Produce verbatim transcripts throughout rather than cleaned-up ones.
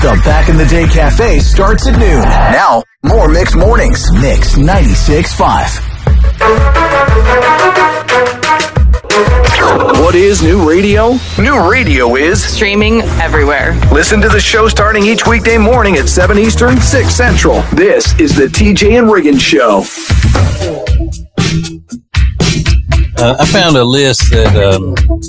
The Back in the Day Cafe starts at noon. Now, more Mix Mornings. Mix ninety-six point five. What is new radio? New radio is streaming everywhere. Listen to the show starting each weekday morning at seven Eastern, six Central. This is the T J and Riggin Show. Uh, I found a list that um,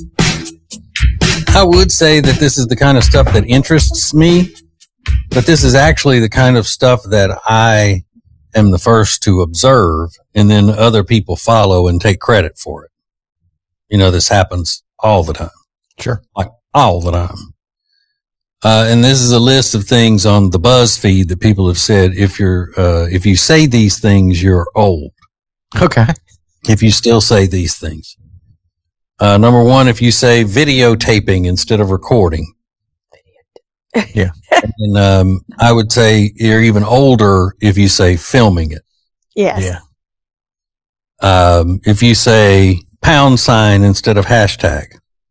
I would say that this is the kind of stuff that interests me, but this is actually the kind of stuff that I am the first to observe, and then other people follow and take credit for it. You know, this happens all the time. Sure. Like all the time. Uh, and this is a list of things on the BuzzFeed that people have said, if you're, uh, if you say these things, you're old. Okay. If you still say these things. Uh, number one, if you say videotaping instead of recording. Yeah. And, um, I would say you're even older if you say filming it. Yes. Yeah. Um, if you say pound sign instead of hashtag.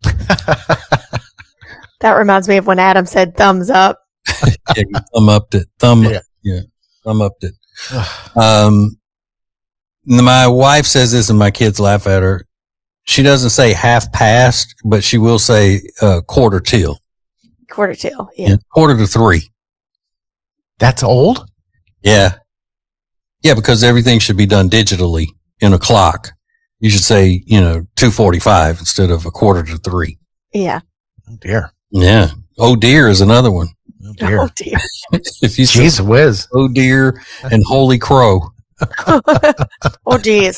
That reminds me of when Adam said thumbs up. Yeah, you thumb upped it. Thumb, Yeah. yeah, thumb upped it. Um, my wife says this and my kids laugh at her. She doesn't say half past, but she will say, uh, quarter till. Quarter till. Yeah. Yeah, quarter to three. That's old? Yeah. Yeah, because everything should be done digitally in a clock. You should say, you know, two forty-five instead of a quarter to three. Yeah. Oh, dear. Yeah. Oh, dear is another one. Oh, dear. Oh, dear. If you Jeez say, whiz. oh, dear and holy crow. Oh, geez.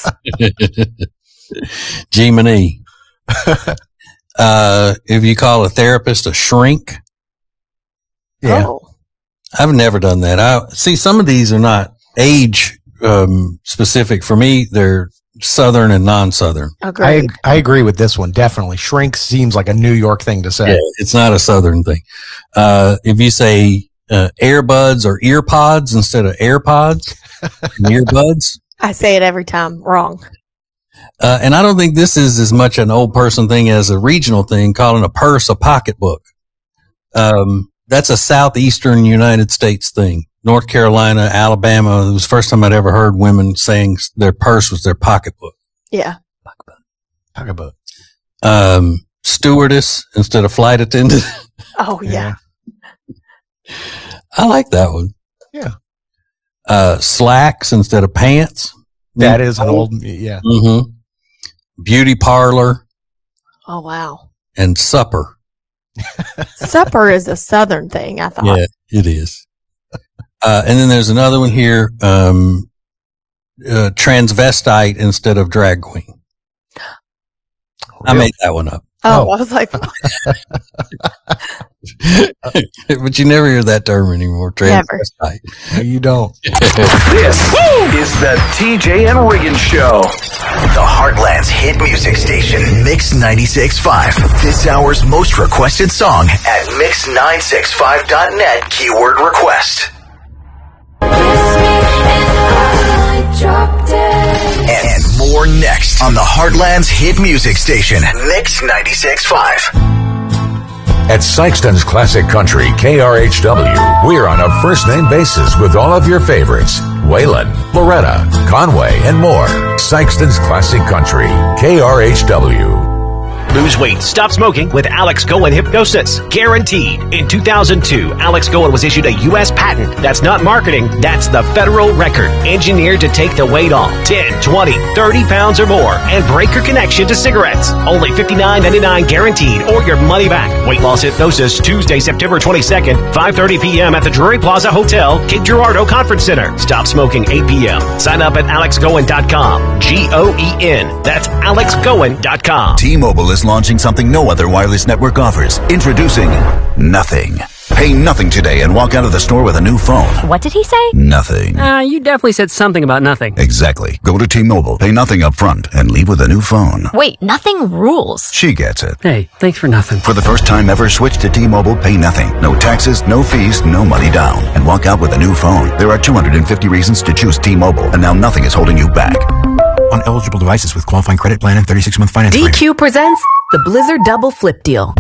Gemini. Uh, if you call a therapist a shrink. Yeah. Oh. I've never done that. I see some of these are not age, um, specific for me. They're Southern and non-Southern. I, Agreed. I agree with this one. Definitely. Shrink seems like a New York thing to say. Yeah, it's not a Southern thing. Uh, if you say, uh, earbuds or ear pods instead of AirPods, earbuds. I say it every time. Wrong. Uh, and I don't think this is as much an old person thing as a regional thing, calling a purse a pocketbook. Um, that's a southeastern United States thing. North Carolina, Alabama. It was the first time I'd ever heard women saying their purse was their pocketbook. Yeah. Pocketbook. Um, stewardess instead of flight attendant. Oh, yeah. I like that one. Yeah. Uh, slacks instead of pants. That is an old, yeah. Mm-hmm. Beauty parlor Oh, wow. and supper. Supper is a Southern thing, I thought. Yeah, it is. Uh, and then there's another one here, um, uh, transvestite instead of drag queen. I made that one up. Oh, Oh. I was like, But you never hear that term anymore. Never. Transvestite. No, you don't. This is the T J and Riggin Show. The Heartland's hit music station, Mix ninety-six point five. This hour's most requested song at mix nine six five dot net, keyword request. And more next on the Heartland's hit music station, Mix ninety-six point five. At Sykeston's Classic Country, K R H W, we're on a first-name basis with all of your favorites. Waylon, Loretta, Conway, and more. Sykeston's Classic Country, K R H W. Lose weight, stop smoking with Alex Goen Hypnosis. Guaranteed. In two thousand two, Alex Goen was issued a U S patent. That's not marketing, that's the federal record. Engineered to take the weight off ten, twenty, thirty pounds or more and break your connection to cigarettes. Only fifty-nine ninety-nine guaranteed or your money back. Weight Loss Hypnosis, Tuesday, September twenty-second, five thirty p.m. at the Drury Plaza Hotel, Cape Girardeau Conference Center. Stop smoking eight p.m. Sign up at alex goen dot com. G O E N. That's alex goen dot com. T-Mobile is launching something no other wireless network offers. Introducing Nothing. Pay nothing today and walk out of the store with a new phone. What did he say? Nothing. Uh, you definitely said something about nothing. Exactly. Go to T-Mobile, pay nothing up front, and leave with a new phone. Wait, nothing rules. She gets it. Hey, thanks for nothing. For the first time ever, switch to T-Mobile, pay nothing. No taxes, no fees, no money down. And walk out with a new phone. There are two hundred fifty reasons to choose T-Mobile, and now nothing is holding you back. On eligible devices with qualifying credit plan and thirty-six month finance D Q agreement. presents the Blizzard Double Flip Deal.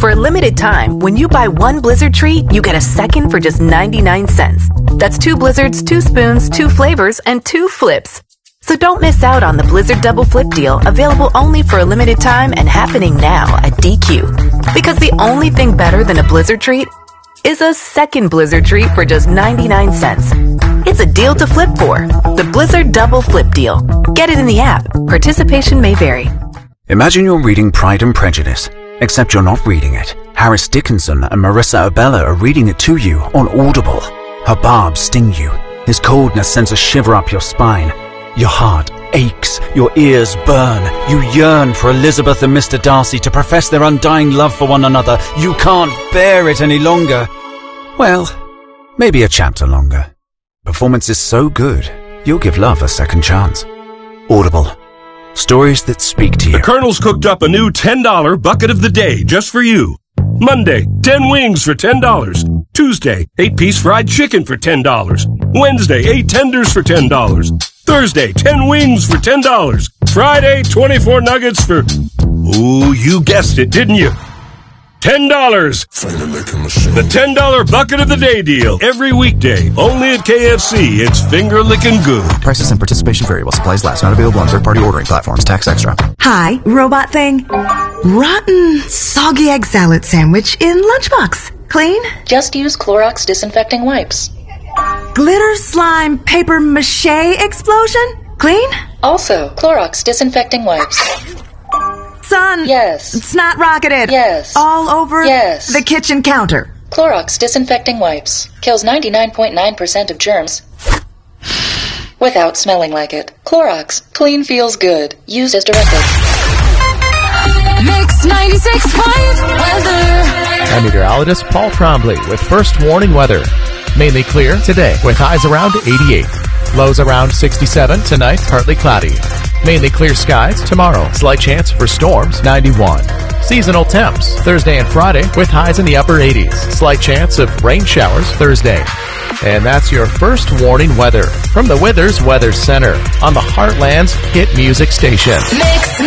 For a limited time, when you buy one Blizzard treat, you get a second for just ninety-nine cents. That's two Blizzards, two spoons, two flavors, and two flips. So don't miss out on the Blizzard Double Flip deal, available only for a limited time and happening now at D Q. Because the only thing better than a Blizzard treat is a second Blizzard treat for just ninety-nine cents. It's a deal to flip for. The Blizzard Double Flip deal. Get it in the app. Participation may vary. Imagine you're reading Pride and Prejudice, except you're not reading it. Harris Dickinson and Marissa Abella are reading it to you on Audible. Her barbs sting you. His coldness sends a shiver up your spine. Your heart aches, your ears burn. You yearn for Elizabeth and Mister Darcy to profess their undying love for one another. You can't bear it any longer. Well, maybe a chapter longer. Performance is so good, you'll give love a second chance. Audible. Stories that speak to you. The Colonel's cooked up a new ten dollar bucket of the day just for you. Monday, ten wings for ten dollars. Tuesday, eight piece fried chicken for ten dollars. Wednesday, eight tenders for ten dollars. Thursday, ten wings for ten dollars. Friday, twenty-four nuggets for... Ooh, you guessed it, didn't you? ten dollars. The ten dollar bucket of the day deal. Every weekday. Only at K F C. It's finger licking good. Prices and participation vary while supplies last. Not available on third-party ordering platforms. Tax extra. Hi, robot thing. Rotten, soggy egg salad sandwich in lunchbox. Clean? Just use Clorox disinfecting wipes. Glitter slime paper mache explosion? Clean? Also, Clorox disinfecting wipes. Son. Yes. It's not rocketed. Yes. All over yes. the kitchen counter. Clorox disinfecting wipes. Kills ninety-nine point nine percent of germs without smelling like it. Clorox. Clean feels good. Used as directed. Mix ninety-six point five weather. I'm meteorologist Paul Trombley with first warning weather. Mainly clear today with highs around eighty-eight. Lows around sixty-seven tonight, partly cloudy. Mainly clear skies tomorrow. Slight chance for storms, ninety-one. Seasonal temps Thursday and Friday with highs in the upper eighties. Slight chance of rain showers Thursday. And that's your first warning weather from the Withers Weather Center on the Heartland's hit music station. Mix